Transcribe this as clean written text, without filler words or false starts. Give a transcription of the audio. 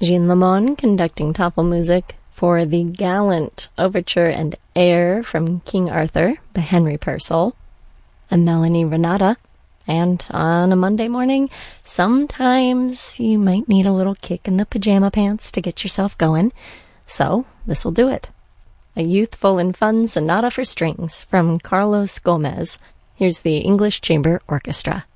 Jean Lemon conducting Tafelmusik for the Gallant Overture and Air from King Arthur by Henry Purcell, and Melanie Renata. And on a Monday morning, sometimes you might need a little kick in the pajama pants to get yourself going. So this'll do it. A youthful and fun sonata for strings from Carlos Gomez. Here's the English Chamber Orchestra.